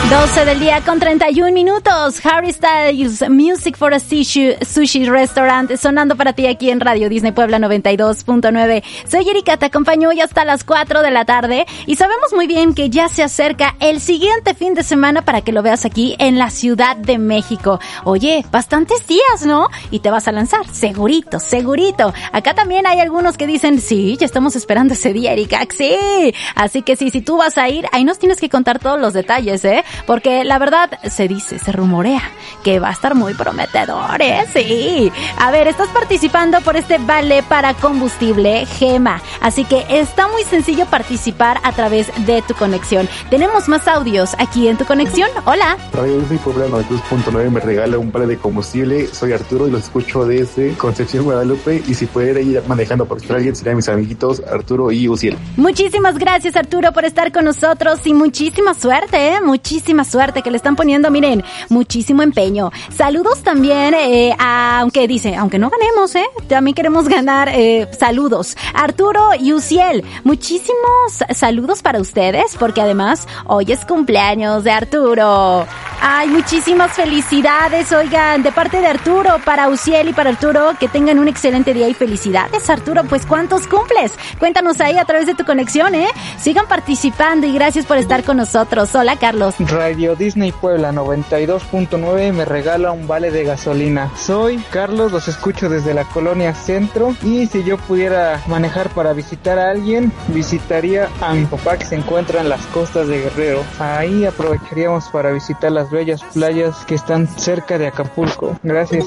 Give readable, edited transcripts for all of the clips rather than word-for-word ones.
12 del día con 31 minutos. Harry Styles, Music for a Sushi Restaurant, sonando para ti aquí en Radio Disney Puebla 92.9. Soy Erika, te acompaño hoy hasta las 4 de la tarde y sabemos muy bien que ya se acerca el siguiente fin de semana para que lo veas aquí en la Ciudad de México. Oye, bastantes días, ¿no? Y te vas a lanzar, segurito, segurito. Acá también hay algunos que dicen, sí, ya estamos esperando ese día, Erika, sí. Así que sí, si tú vas a ir, ahí nos tienes que contar todos los detalles, porque la verdad se dice, se rumorea que va a estar muy prometedor, sí. A ver, estás participando por este vale para combustible Gema, así que está muy sencillo participar a través de tu conexión. Tenemos más audios aquí en tu conexión. Hola. Radio Disney Puebla 92.9 me regala un vale de combustible. Soy Arturo y los escucho desde Concepción, Guadalupe, y si pudiera ir manejando por alguien serían mis amiguitos Arturo y Uciel. Muchísimas gracias, Arturo, por estar con nosotros y muchísima suerte, muchísima suerte que le están poniendo, miren, muchísimo empeño. Saludos también aunque no ganemos, también queremos ganar, saludos. Arturo y Uciel, muchísimos saludos para ustedes, porque además hoy es cumpleaños de Arturo. Ay, muchísimas felicidades, oigan, de parte de Arturo, para Uciel y para Arturo, que tengan un excelente día y felicidades, Arturo. Pues, ¿cuántos cumples? Cuéntanos ahí a través de tu conexión, sigan participando y gracias por estar con nosotros. Hola, Carlos. Radio Disney Puebla 92.9 me regala un vale de gasolina. Soy Carlos, los escucho desde la colonia Centro, y si yo pudiera manejar para visitar a alguien, visitaría a mi papá que se encuentra en las costas de Guerrero. Ahí aprovecharíamos para visitar las bellas playas que están cerca de Acapulco. Gracias.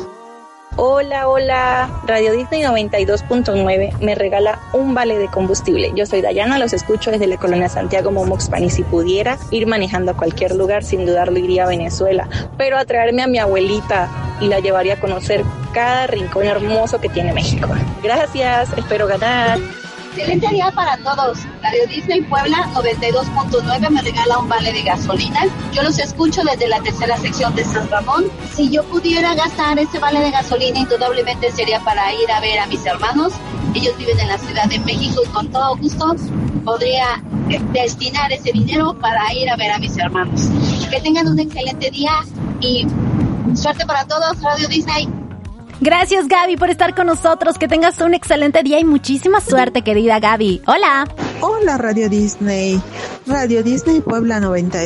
Hola, Radio Disney 92.9 me regala un vale de combustible. Yo soy Dayana, los escucho desde la colonia Santiago Momoxpan, y si pudiera ir manejando a cualquier lugar, sin dudarlo iría a Venezuela, pero a traerme a mi abuelita y la llevaría a conocer cada rincón hermoso que tiene México. Gracias, espero ganar. Excelente día para todos. Radio Disney Puebla 92.9 me regala un vale de gasolina. Yo los escucho desde la tercera sección de San Ramón. Si yo pudiera gastar ese vale de gasolina, indudablemente sería para ir a ver a mis hermanos. Ellos viven en la Ciudad de México y con todo gusto podría destinar ese dinero para ir a ver a mis hermanos. Que tengan un excelente día y suerte para todos. Radio Disney. Gracias, Gaby, por estar con nosotros. Que tengas un excelente día y muchísima suerte, querida Gaby. Hola. Hola, Radio Disney. Radio Disney Puebla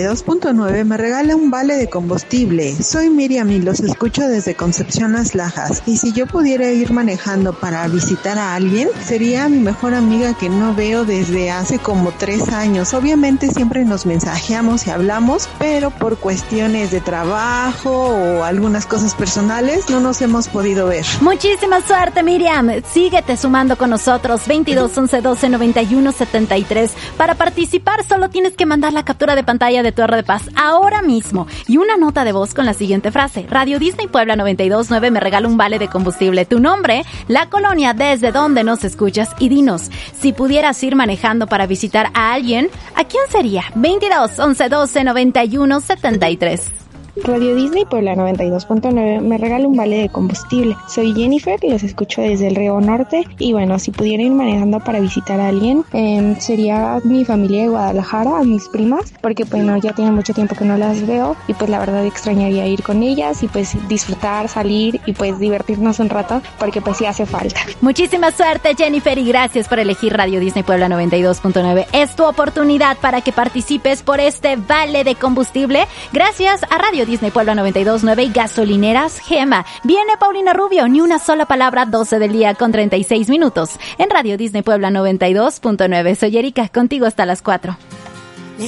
92.9 me regala un vale de combustible. Soy Miriam y los escucho desde Concepción Las Lajas. Y si yo pudiera ir manejando para visitar a alguien, sería mi mejor amiga que no veo desde hace como 3 años. Obviamente siempre nos mensajeamos y hablamos, pero por cuestiones de trabajo o algunas cosas personales no nos hemos podido ver. Muchísima suerte, Miriam. Síguete sumando con nosotros. 22 11 12 91 73. Para participar solo tienes que mandar la captura de pantalla de tu R de Paz ahora mismo y una nota de voz con la siguiente frase: Radio Disney Puebla 92.9 me regala un vale de combustible. Tu nombre, la colonia desde donde nos escuchas y dinos, si pudieras ir manejando para visitar a alguien, ¿a quién sería? 22 11 12 91 73. Radio Disney Puebla 92.9 me regala un vale de combustible. Soy Jennifer, los escucho desde el Río Norte y bueno, si pudiera ir manejando para visitar a alguien, sería mi familia de Guadalajara, a mis primas, porque pues no, ya tiene mucho tiempo que no las veo y pues la verdad extrañaría ir con ellas y pues disfrutar, salir y pues divertirnos un rato, porque pues sí hace falta. Muchísima suerte, Jennifer, y gracias por elegir Radio Disney Puebla 92.9. Es tu oportunidad para que participes por este vale de combustible gracias a Radio Disney Puebla 92.9 y Gasolineras Gema. Viene Paulina Rubio, ni una sola palabra, 12 del día con 36 minutos. En Radio Disney Puebla 92.9. Soy Erika, contigo hasta las 4.